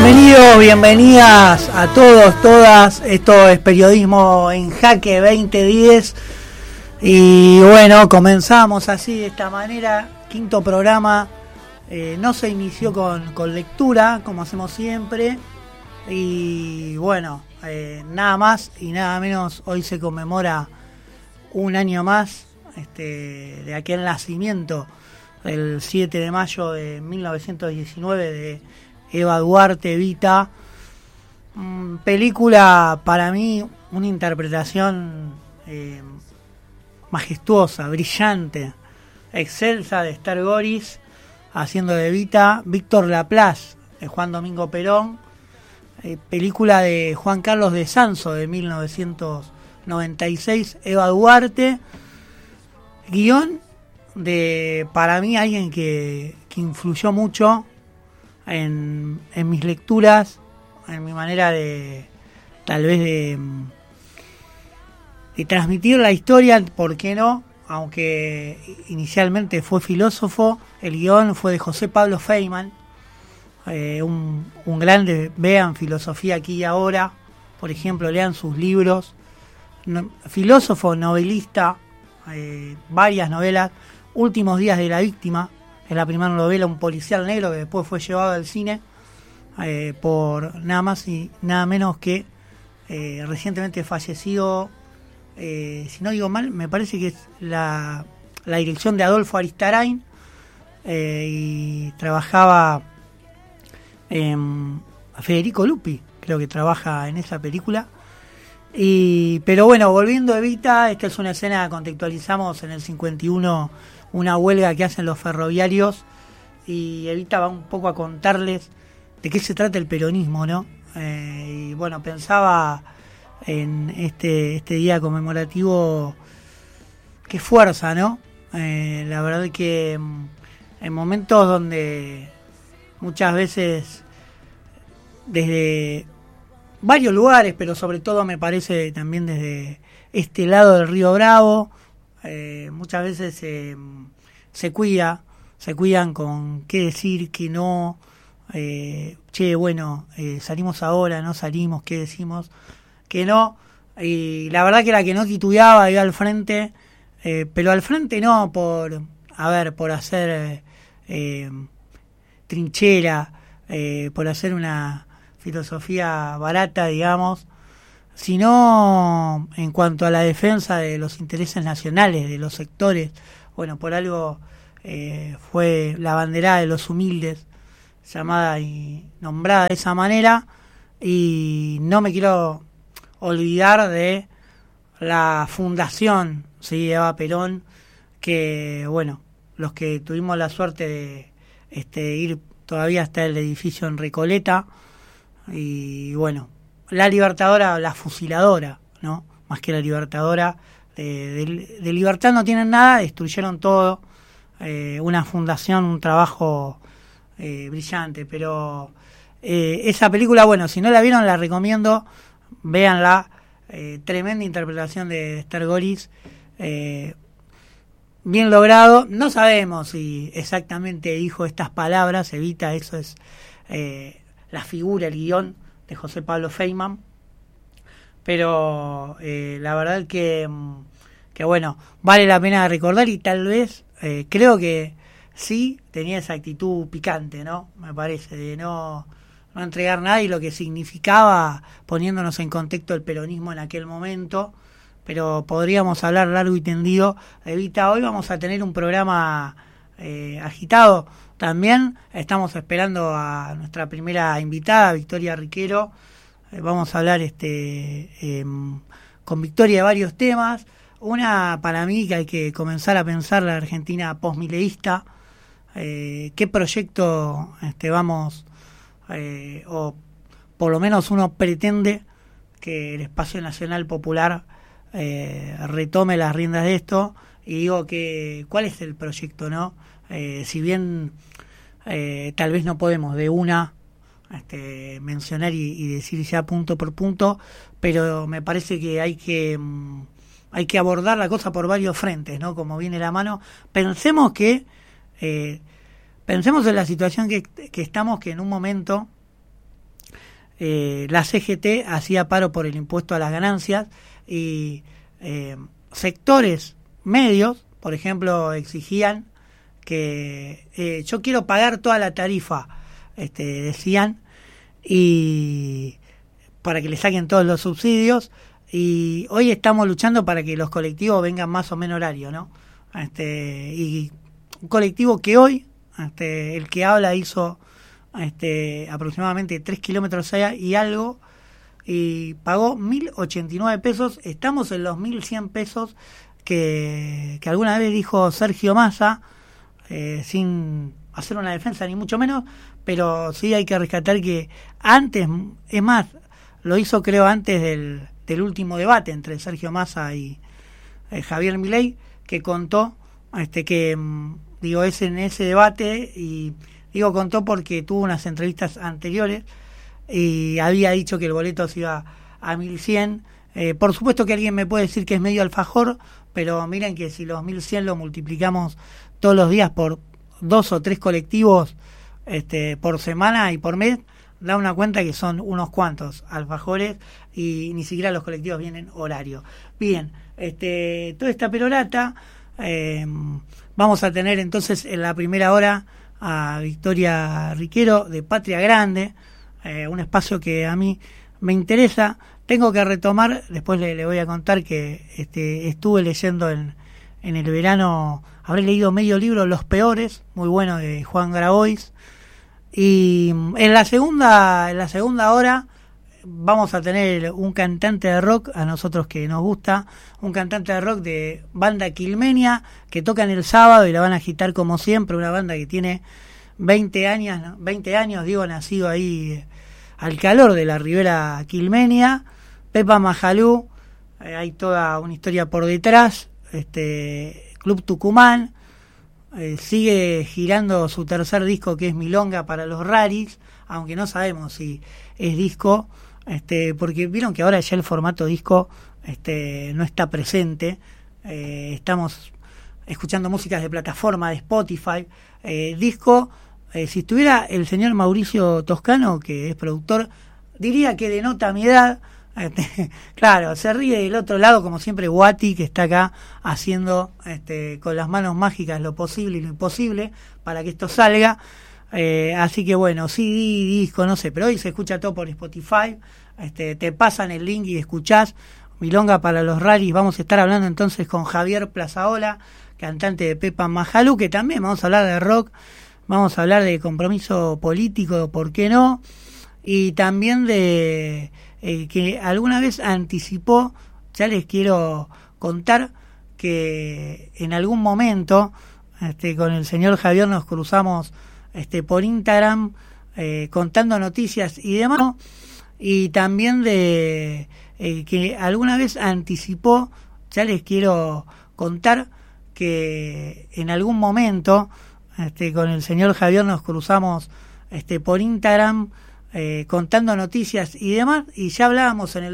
Bienvenidos, bienvenidas a todos, todas. Esto es Periodismo en Jaque 2010. Y bueno, comenzamos así de esta manera. Quinto programa. No se inició con lectura, como hacemos siempre. Y bueno, nada más y nada menos. Hoy se conmemora un año más de aquel nacimiento, el 7 de mayo de 1919, de Eva Duarte, Evita. Película, para mí, una interpretación majestuosa, brillante, excelsa de Esther Goris, haciendo de Evita. Víctor Laplace, de Juan Domingo Perón. Película de Juan Carlos de Sanso, de 1996, Eva Duarte. Guión de, para mí, alguien que influyó mucho en mis lecturas, en mi manera de, tal vez, de transmitir la historia, ¿por qué no? Aunque inicialmente fue filósofo. El guión fue de José Pablo Feynman, un grande. Vean Filosofía aquí y ahora, por ejemplo, lean sus libros. Filósofo, novelista, varias novelas. Últimos días de la víctima es la primera novela, un policial negro que después fue llevado al cine por nada más y nada menos que recientemente fallecido, si no digo mal, me parece que es la dirección de Adolfo Aristarain, y trabajaba Federico Lupi, creo que trabaja en esa película. Pero bueno, volviendo a Evita, esta es una escena, contextualizamos, en el 51, una huelga que hacen los ferroviarios, y Evita va un poco a contarles de qué se trata el peronismo, ¿no? Y bueno, pensaba en este día conmemorativo, qué fuerza, ¿no? La verdad que en momentos donde muchas veces desde varios lugares, pero sobre todo me parece también desde este lado del Río Bravo, muchas veces se cuidan con qué decir, qué no. Salimos ahora, no salimos, qué decimos, qué no. Y la verdad que la que no titubeaba iba al frente, pero al frente no por hacer trinchera, por hacer una filosofía barata, digamos, sino en cuanto a la defensa de los intereses nacionales, de los sectores. Bueno, por algo fue la banderada de los humildes, llamada y nombrada de esa manera. Y no me quiero olvidar de la fundación, ¿sí?, Eva Perón, que bueno, los que tuvimos la suerte de ir todavía hasta el edificio en Recoleta, y bueno, la libertadora, la fusiladora, ¿no? Más que la libertadora, de libertad no tienen nada, destruyeron todo. Una fundación, un trabajo brillante. Pero esa película, bueno, si no la vieron, la recomiendo, véanla. Tremenda interpretación de Esther Goris, bien logrado. No sabemos si exactamente dijo estas palabras, Evita, eso es la figura, el guión de José Pablo Feynman, pero la verdad que bueno, vale la pena recordar. Y tal vez, creo que sí tenía esa actitud picante, ¿no? Me parece, de no entregar nada, y lo que significaba, poniéndonos en contexto, el peronismo en aquel momento. Pero podríamos hablar largo y tendido de Evita. Hoy vamos a tener un programa agitado. También estamos esperando a nuestra primera invitada, Victoria Riquero. Vamos a hablar con Victoria de varios temas. Una, para mí, que hay que comenzar a pensar, la Argentina postmileísta. ¿Qué proyecto vamos, o por lo menos uno pretende que el espacio nacional popular retome las riendas de esto? Y digo que ¿cuál es el proyecto, no? Si bien tal vez no podemos de una mencionar y decir ya punto por punto, pero me parece que hay que abordar la cosa por varios frentes, ¿no? Como viene la mano. Pensemos en la situación que estamos, que en un momento la CGT hacía paro por el impuesto a las ganancias y sectores medios, por ejemplo, exigían que yo quiero pagar toda la tarifa, decían, y para que le saquen todos los subsidios, y hoy estamos luchando para que los colectivos vengan más o menos horario, ¿no? Y un colectivo que hoy, el que habla hizo aproximadamente 3 kilómetros y algo, y pagó 1.089 pesos, estamos en los 1.100 pesos que alguna vez dijo Sergio Massa, sin hacer una defensa ni mucho menos, pero sí hay que rescatar que antes, es más, lo hizo creo antes del último debate entre Sergio Massa y Javier Milei, que contó es en ese debate, y digo contó porque tuvo unas entrevistas anteriores y había dicho que el boleto se iba a 1.100. Por supuesto que alguien me puede decir que es medio alfajor, pero miren que si los 1.100 lo multiplicamos todos los días por 2 o 3 colectivos por semana y por mes, da una cuenta que son unos cuantos alfajores, y ni siquiera los colectivos vienen horario. Bien, toda esta perorata, vamos a tener entonces en la primera hora a Victoria Riquero de Patria Grande, un espacio que a mí me interesa. Tengo que retomar, después le voy a contar que estuve leyendo en el verano, habré leído medio libro, Los Peores, muy bueno, de Juan Grabois. Y en la segunda hora vamos a tener un cantante de rock, a nosotros que nos gusta, un cantante de rock de banda quilmenia, que tocan el sábado y la van a agitar como siempre, una banda que tiene 20 años, digo, nacido ahí al calor de la Ribera quilmenia, Pepa Majalú, hay toda una historia por detrás, Club Tucumán, sigue girando su tercer disco, que es Milonga para los Raris, aunque no sabemos si es disco, porque vieron que ahora ya el formato disco no está presente. Estamos escuchando músicas de plataforma, de Spotify. Disco, si estuviera el señor Mauricio Toscano, que es productor, diría que denota mi edad. Claro, se ríe del otro lado, como siempre, Guati, que está acá haciendo con las manos mágicas lo posible y lo imposible para que esto salga. Así que bueno, CD, disco, no sé, pero hoy se escucha todo por Spotify. Te pasan el link y escuchás Milonga para los Raris. Vamos a estar hablando entonces con Javier Plazaola, cantante de Pepa Majalú, que también vamos a hablar de rock, vamos a hablar de compromiso político, ¿por qué no? Y también de que alguna vez anticipó, ya les quiero contar que en algún momento con el señor Javier nos cruzamos por Instagram contando noticias y demás, ¿no? Y también de que alguna vez anticipó, ya les quiero contar que en algún momento con el señor Javier nos cruzamos por Instagram contando noticias y demás, y ya hablábamos en el